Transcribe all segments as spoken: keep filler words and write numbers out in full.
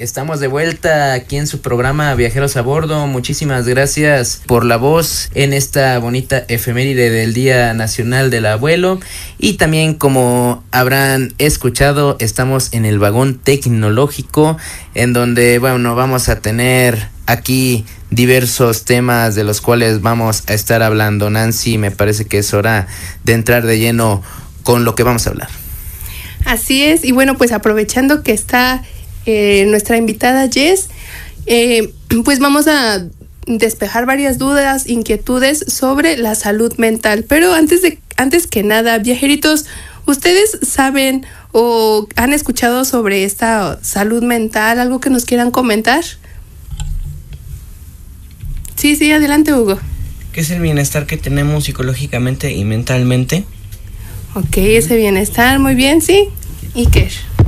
Estamos de vuelta aquí en su programa Viajeros a Bordo. Muchísimas gracias por la voz en esta bonita efeméride del Día Nacional del Abuelo. Y también, como habrán escuchado, estamos en el vagón tecnológico, en donde, bueno, vamos a tener aquí diversos temas de los cuales vamos a estar hablando. Nancy, me parece que es hora de entrar de lleno con lo que vamos a hablar. Así es, y bueno, pues aprovechando que está eh, nuestra invitada Jess, eh, pues vamos a despejar varias dudas, inquietudes sobre la salud mental. Pero antes de antes que nada, viajeritos, ¿ustedes saben o han escuchado sobre esta salud mental? ¿Algo que nos quieran comentar? Sí, sí, adelante, Hugo. ¿Qué es el bienestar que tenemos psicológicamente y mentalmente? Ok, ese bienestar, muy bien, sí. Iker.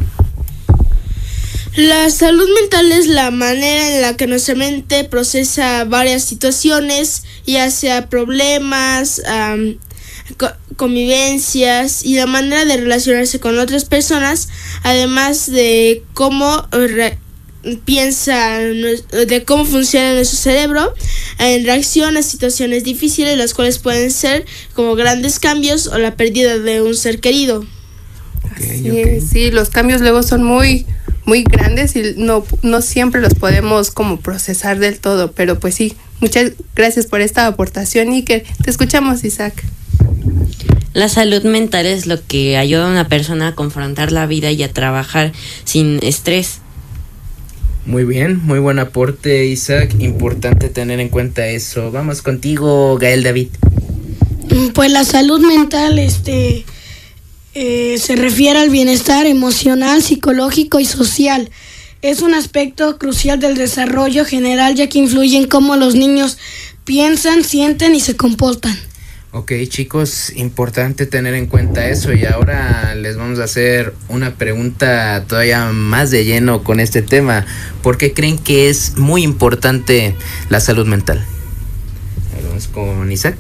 La salud mental es la manera en la que nuestra mente procesa varias situaciones, ya sea problemas, um, co- convivencias y la manera de relacionarse con otras personas, además de cómo re- piensa, de cómo funciona nuestro cerebro en reacción a situaciones difíciles, las cuales pueden ser como grandes cambios o la pérdida de un ser querido. Okay, sí, okay. sí, los cambios luego son muy, muy grandes y no, no siempre los podemos como procesar del todo, pero pues sí, muchas gracias por esta aportación, Iker. Te escuchamos, Isaac. La salud mental es lo que ayuda a una persona a confrontar la vida y a trabajar sin estrés. Muy bien, muy buen aporte, Isaac. Importante tener en cuenta eso. Vamos contigo, Gael David. Pues la salud mental este, eh, se refiere al bienestar emocional, psicológico y social. Es un aspecto crucial del desarrollo general, ya que influye en cómo los niños piensan, sienten y se comportan. Ok, chicos, importante tener en cuenta eso, y ahora les vamos a hacer una pregunta todavía más de lleno con este tema. ¿Por qué creen que es muy importante la salud mental? Vamos con Isaac.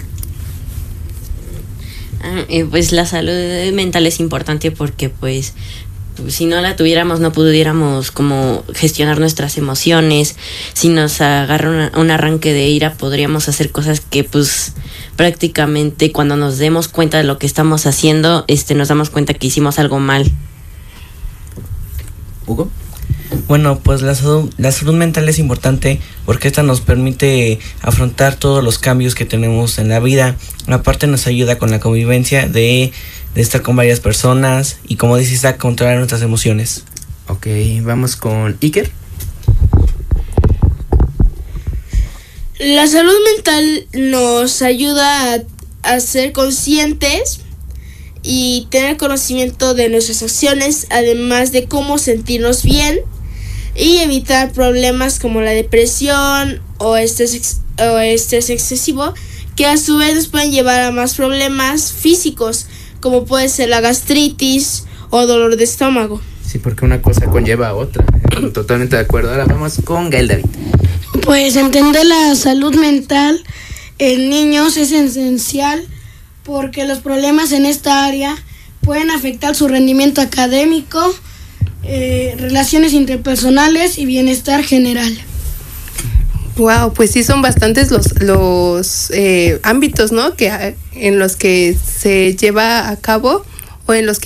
Ah, eh, pues la salud mental es importante porque pues si no la tuviéramos no pudiéramos como gestionar nuestras emociones. Si nos agarra una, un arranque de ira, podríamos hacer cosas que pues prácticamente cuando nos demos cuenta de lo que estamos haciendo, este nos damos cuenta que hicimos algo mal. Hugo. Bueno, pues la salud, la salud mental es importante porque esta nos permite afrontar todos los cambios que tenemos en la vida. Aparte nos ayuda con la convivencia de, de estar con varias personas y, como dice Isaac, controlar nuestras emociones. Ok, vamos con Iker. La salud mental nos ayuda a, a ser conscientes y tener conocimiento de nuestras acciones, además de cómo sentirnos bien y evitar problemas como la depresión o estrés, o estrés excesivo, que a su vez nos pueden llevar a más problemas físicos, como puede ser la gastritis o dolor de estómago. Sí, porque una cosa conlleva a otra. Totalmente de acuerdo. Ahora vamos con Gael David. Pues entender la salud mental en niños es esencial porque los problemas en esta área pueden afectar su rendimiento académico, eh, relaciones interpersonales y bienestar general. Wow, pues sí son bastantes los los eh, ámbitos, ¿no? Que en los que se lleva a cabo o en los que